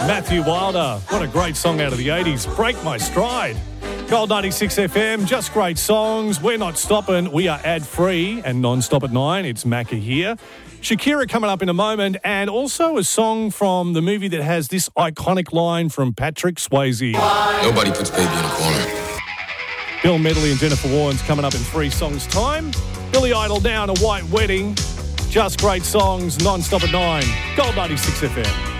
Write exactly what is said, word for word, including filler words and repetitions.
Matthew Wilder. What a great song out of the eighties. Break My Stride. Gold ninety-six F M, just great songs. We're not stopping. We are ad-free and non-stop at nine. It's Macca here. Shakira coming up in a moment, and also a song from the movie that has this iconic line from Patrick Swayze. Nobody puts baby in a corner. Bill Medley and Jennifer Warnes coming up in three songs' time. Billy Idol down, A White Wedding. Just great songs, non-stop at nine. Gold ninety-six F M.